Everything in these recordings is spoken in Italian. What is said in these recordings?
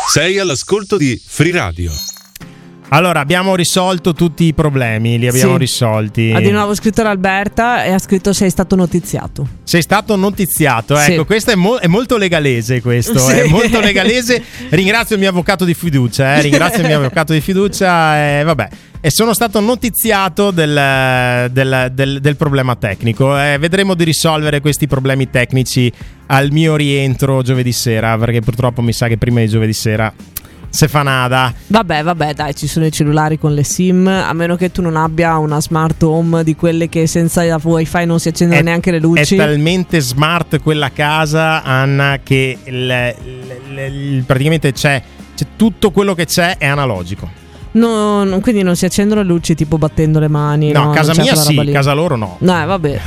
Sei all'ascolto di Free Radio. Allora, abbiamo risolto tutti i problemi, li abbiamo risolti. Ha di nuovo scritto l'Alberta e ha scritto sei stato notiziato. Sei stato notiziato, Sì. Ecco, questo è molto legalese, questo, Sì. è molto legalese. Ringrazio il mio avvocato di fiducia, vabbè. E sono stato notiziato del problema tecnico. Vedremo di risolvere questi problemi tecnici al mio rientro giovedì sera, perché purtroppo mi sa che prima di giovedì sera se fa nada. Vabbè, dai, ci sono i cellulari con le SIM, a meno che tu non abbia una smart home di quelle che senza la wifi non si accendono neanche le luci. È talmente smart quella casa, Anna, che praticamente c'è tutto quello che c'è è analogico. No, quindi non si accendono le luci tipo battendo le mani. No, casa mia sì, casa loro no. No, vabbè.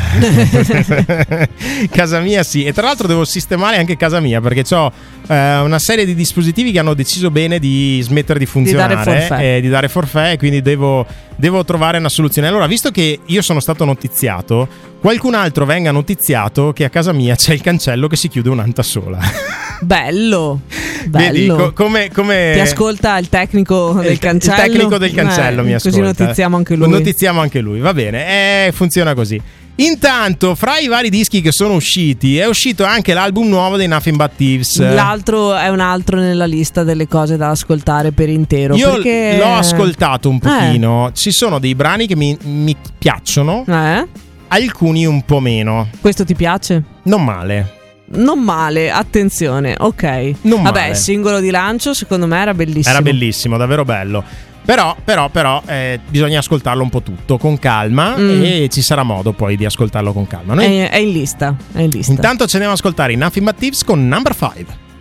Casa mia sì. E tra l'altro devo sistemare anche casa mia, perché ho una serie di dispositivi che hanno deciso bene di smettere di funzionare, di dare forfait, e quindi devo trovare una soluzione. Allora, visto che io sono stato notiziato, qualcun altro venga notiziato che a casa mia c'è il cancello che si chiude un'anta sola. Bello. Vedi, come ti ascolta il tecnico del cancello. Il tecnico del cancello mi ascolta. Così notiziamo anche lui. Va bene, funziona così. Intanto, fra i vari dischi che sono usciti, è uscito anche l'album nuovo dei Nothing But Thieves. L'altro è un altro nella lista delle cose da ascoltare per intero. Io perché l'ho ascoltato un pochino. Ci sono dei brani che mi piacciono, alcuni un po' meno. Questo ti piace? Non male, attenzione, ok. Vabbè, il singolo di lancio secondo me era bellissimo. Era bellissimo, davvero bello. Però bisogna ascoltarlo un po' tutto con calma, e ci sarà modo poi di ascoltarlo con calma. È in lista. Intanto ci andiamo ad ascoltare i Nothing But Thieves con Number 5.